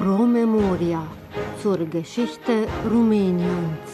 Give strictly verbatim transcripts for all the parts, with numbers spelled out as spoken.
Pro Memoria zur Geschichte Rumäniens.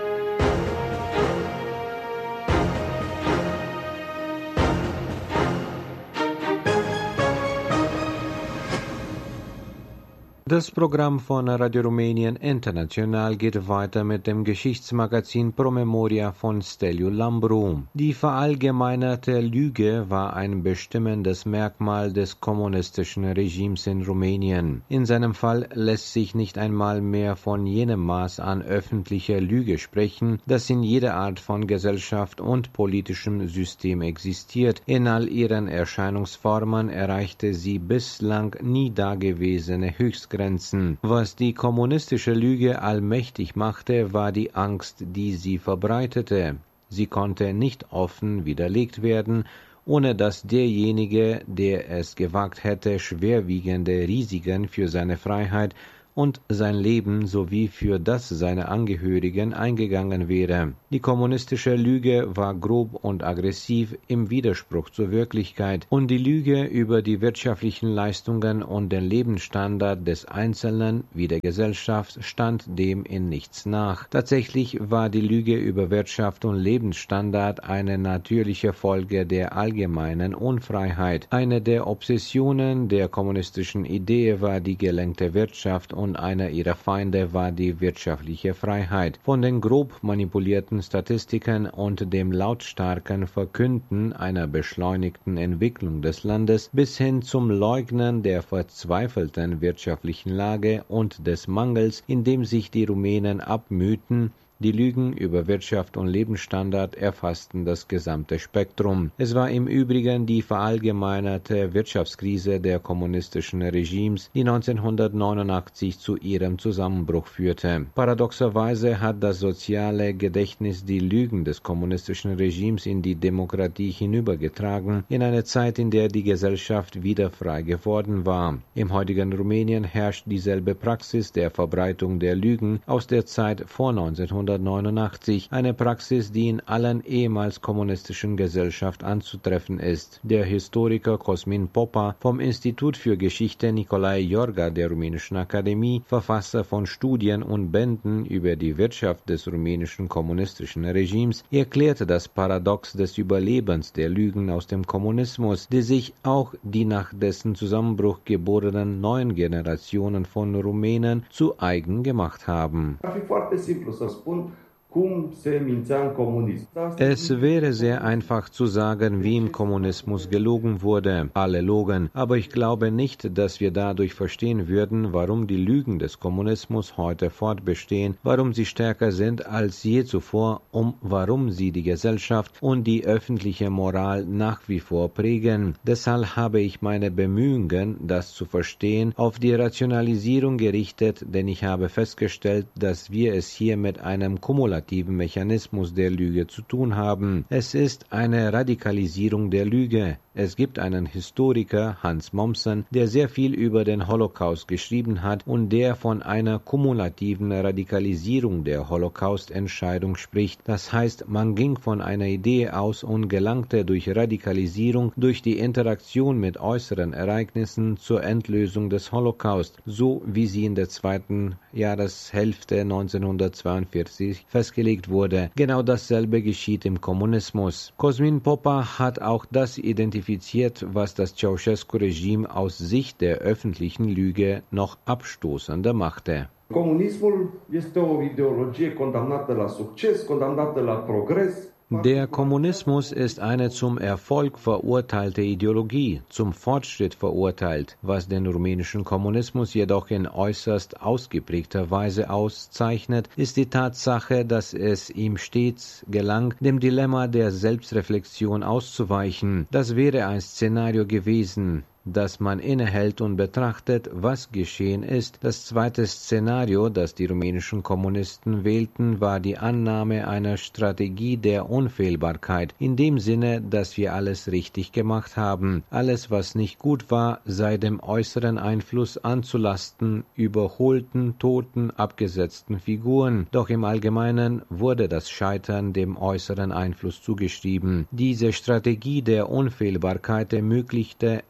Das Programm von Radio Rumänien International geht weiter mit dem Geschichtsmagazin Pro Memoria von Steliu Lambru. Die verallgemeinerte Lüge war ein bestimmendes Merkmal des kommunistischen Regimes in Rumänien. In seinem Fall lässt sich nicht einmal mehr von jenem Maß an öffentlicher Lüge sprechen, das in jeder Art von Gesellschaft und politischem System existiert. In all ihren Erscheinungsformen erreichte sie bislang nie dagewesene Höchstgrenzen. Was die kommunistische Lüge allmächtig machte, war die Angst, die sie verbreitete. Sie konnte nicht offen widerlegt werden, ohne dass derjenige, der es gewagt hätte, schwerwiegende Risiken für seine Freiheit und sein Leben sowie für das seiner Angehörigen eingegangen wäre. Die kommunistische Lüge war grob und aggressiv im Widerspruch zur Wirklichkeit, und die Lüge über die wirtschaftlichen Leistungen und den Lebensstandard des Einzelnen wie der Gesellschaft stand dem in nichts nach. Tatsächlich war die Lüge über Wirtschaft und Lebensstandard eine natürliche Folge der allgemeinen Unfreiheit. Eine der Obsessionen der kommunistischen Idee war die gelenkte Wirtschaft, und und einer ihrer Feinde war die wirtschaftliche Freiheit. Von den grob manipulierten Statistiken und dem lautstarken Verkünden einer beschleunigten Entwicklung des Landes bis hin zum Leugnen der verzweifelten wirtschaftlichen Lage und des Mangels, in dem sich die Rumänen abmühten. Die Lügen über Wirtschaft und Lebensstandard erfassten das gesamte Spektrum. Es war im Übrigen die verallgemeinerte Wirtschaftskrise der kommunistischen Regimes, die neunzehnhundertneunundachtzig zu ihrem Zusammenbruch führte. Paradoxerweise hat das soziale Gedächtnis die Lügen des kommunistischen Regimes in die Demokratie hinübergetragen, in eine Zeit, in der die Gesellschaft wieder frei geworden war. Im heutigen Rumänien herrscht dieselbe Praxis der Verbreitung der Lügen aus der Zeit vor neunzehnhundertneunundachtzig, eine Praxis, die in allen ehemals kommunistischen Gesellschaften anzutreffen ist. Der Historiker Cosmin Popa vom Institut für Geschichte Nicolae Iorga der Rumänischen Akademie, Verfasser von Studien und Bänden über die Wirtschaft des rumänischen kommunistischen Regimes, erklärte das Paradox des Überlebens der Lügen aus dem Kommunismus, die sich auch die nach dessen Zusammenbruch geborenen neuen Generationen von Rumänen zu eigen gemacht haben. Es wäre sehr einfach zu sagen, wie im Kommunismus gelogen wurde. Alle logen. Aber ich glaube nicht, dass wir dadurch verstehen würden, warum die Lügen des Kommunismus heute fortbestehen, warum sie stärker sind als je zuvor und warum sie die Gesellschaft und die öffentliche Moral nach wie vor prägen. Deshalb habe ich meine Bemühungen, das zu verstehen, auf die Rationalisierung gerichtet, denn ich habe festgestellt, dass wir es hier mit einem kumulativen Mechanismus der Lüge zu tun haben. Es ist eine Radikalisierung der Lüge. Es gibt einen Historiker, Hans Mommsen, der sehr viel über den Holocaust geschrieben hat und der von einer kumulativen Radikalisierung der Holocaust-Entscheidung spricht. Das heißt, man ging von einer Idee aus und gelangte durch Radikalisierung, durch die Interaktion mit äußeren Ereignissen zur Endlösung des Holocaust, so wie sie in der zweiten Jahreshälfte neunzehnhundertzweiundvierzig festgelegt wurde. Genau dasselbe geschieht im Kommunismus. Cosmin Popa hat auch das identifiziert, was das Ceausescu-Regime aus Sicht der öffentlichen Lüge noch abstoßender machte. Comunismul este o ideologie condamnată la succes, condamnată la progres. Der Kommunismus ist eine zum Erfolg verurteilte Ideologie, zum Fortschritt verurteilt. Was den rumänischen Kommunismus jedoch in äußerst ausgeprägter Weise auszeichnet, ist die Tatsache, dass es ihm stets gelang, dem Dilemma der Selbstreflexion auszuweichen. Das wäre ein Szenario gewesen, dass man innehält und betrachtet, was geschehen ist. Das zweite Szenario, das die rumänischen Kommunisten wählten, war die Annahme einer Strategie der Unfehlbarkeit, in dem Sinne, dass wir alles richtig gemacht haben. Alles, was nicht gut war, sei dem äußeren Einfluss anzulasten, überholten, toten, abgesetzten Figuren. Doch im Allgemeinen wurde das Scheitern dem äußeren Einfluss zugeschrieben. Diese Strategie der Unfehlbarkeit ermöglichte etwas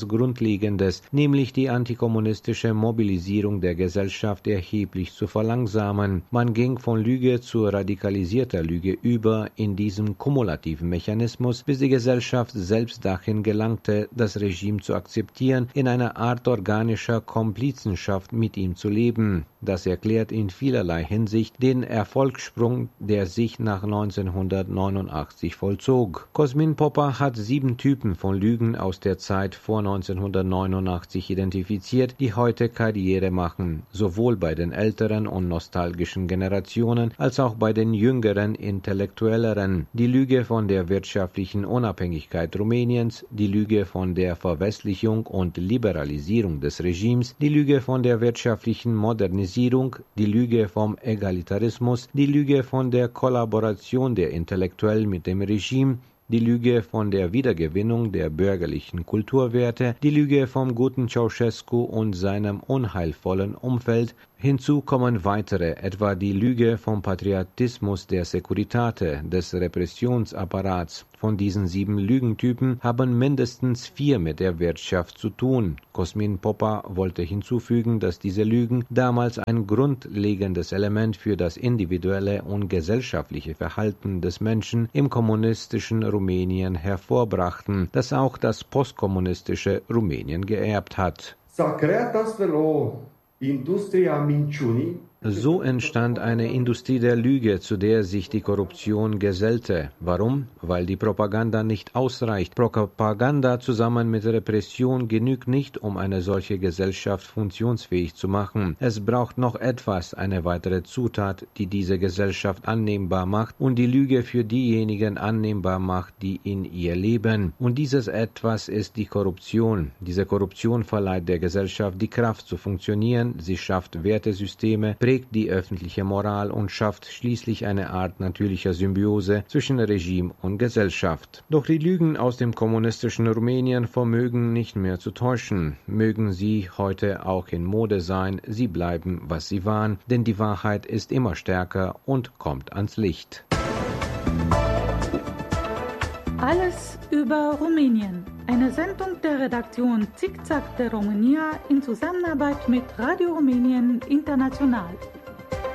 etwas Grundlegendes, nämlich die antikommunistische Mobilisierung der Gesellschaft erheblich zu verlangsamen. Man ging von Lüge zu radikalisierter Lüge über in diesem kumulativen Mechanismus, bis die Gesellschaft selbst dahin gelangte, das Regime zu akzeptieren, in einer Art organischer Komplizenschaft mit ihm zu leben. Das erklärt in vielerlei Hinsicht den Erfolgssprung, der sich nach neunzehnhundertneunundachtzig vollzog. Cosmin Popper hat sieben Typen von Lügen aus der Zeit vor neunzehnhundertneunundachtzig identifiziert, die heute Karriere machen, sowohl bei den älteren und nostalgischen Generationen als auch bei den jüngeren, intellektuelleren. Die Lüge von der wirtschaftlichen Unabhängigkeit Rumäniens, die Lüge von der Verwestlichung und Liberalisierung des Regimes, die Lüge von der wirtschaftlichen Modernisierung, die Lüge vom Egalitarismus, die Lüge von der Kollaboration der Intellektuellen mit dem Regime, die Lüge von der Wiedergewinnung der bürgerlichen Kulturwerte, die Lüge vom guten Ceausescu und seinem unheilvollen Umfeld. Hinzu kommen weitere, etwa die Lüge vom Patriotismus der Securitate, des Repressionsapparats. Von diesen sieben Lügentypen haben mindestens vier mit der Wirtschaft zu tun. Cosmin Popper wollte hinzufügen, dass diese Lügen damals ein grundlegendes Element für das individuelle und gesellschaftliche Verhalten des Menschen im kommunistischen Rumänien hervorbrachten, das auch das postkommunistische Rumänien geerbt hat. S-a creat astfel o industrie a minciunii. So entstand eine Industrie der Lüge, zu der sich die Korruption gesellte. Warum? Weil die Propaganda nicht ausreicht. Propaganda zusammen mit Repression genügt nicht, um eine solche Gesellschaft funktionsfähig zu machen. Es braucht noch etwas, eine weitere Zutat, die diese Gesellschaft annehmbar macht und die Lüge für diejenigen annehmbar macht, die in ihr leben. Und dieses Etwas ist die Korruption. Diese Korruption verleiht der Gesellschaft die Kraft zu funktionieren. Sie schafft Wertesysteme, prägt die öffentliche Moral und schafft schließlich eine Art natürlicher Symbiose zwischen Regime und Gesellschaft. Doch die Lügen aus dem kommunistischen Rumänien vermögen nicht mehr zu täuschen. Mögen sie heute auch in Mode sein, sie bleiben, was sie waren, denn die Wahrheit ist immer stärker und kommt ans Licht. Alles über Rumänien. Eine Sendung der Redaktion Zickzack der Romania in Zusammenarbeit mit Radio Rumänien International.